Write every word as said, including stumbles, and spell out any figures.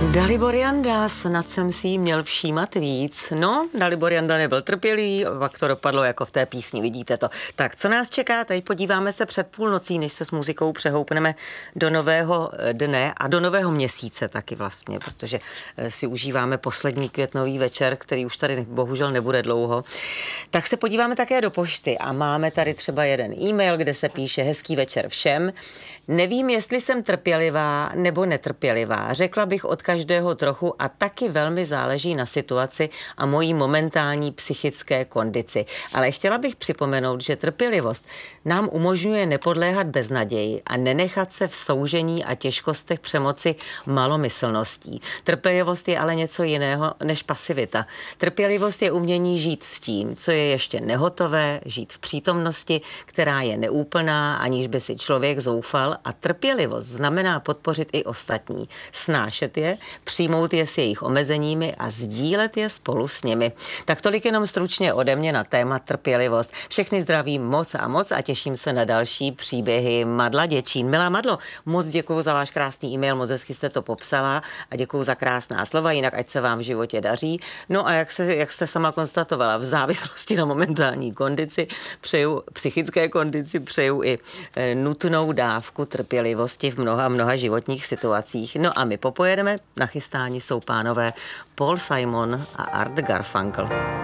Dalibor Janda, snad jsem si jí měl všímat víc. No, Dalibor Janda nebyl trpělý, pak to dopadlo jako v té písni, vidíte to. Tak, co nás čeká? Teď podíváme se před půlnocí, než se s muzikou přehoupneme do nového dne a do nového měsíce taky vlastně, protože si užíváme poslední květnový večer, který už tady bohužel nebude dlouho. Tak se podíváme také do pošty a máme tady třeba jeden e-mail, kde se píše: hezký večer všem. Nevím, jestli jsem trpělivá nebo netrpělivá. Řekla bych od každého trochu a taky velmi záleží na situaci a mojí momentální psychické kondici. Ale chtěla bych připomenout, že trpělivost nám umožňuje nepodléhat beznaději a nenechat se v soužení a těžkostech přemoci malomyslností. Trpělivost je ale něco jiného než pasivita. Trpělivost je umění žít s tím, co je ještě nehotové, žít v přítomnosti, která je neúplná, aniž by si člověk zoufal, a trpělivost znamená podpořit i ostatní, snášet je, přijmout je s jejich omezeními a sdílet je spolu s nimi. Tak tolik jenom stručně ode mě na téma trpělivost. Všechny zdravím moc a moc a těším se na další příběhy. Madla Děčín. Milá Madlo, moc děkuju za váš krásný e-mail, moc hezky jste to popsala a děkuju za krásná slova, jinak ať se vám v životě daří. No a jak, se, jak jste sama konstatovala, v závislosti na momentální kondici, přeju, psychické kondici, přeju i e, nutnou dávku trpělivosti v mnoha, mnoha životních situacích. No a my popojedeme. Nachystáni jsou pánové Paul Simon a Art Garfunkel.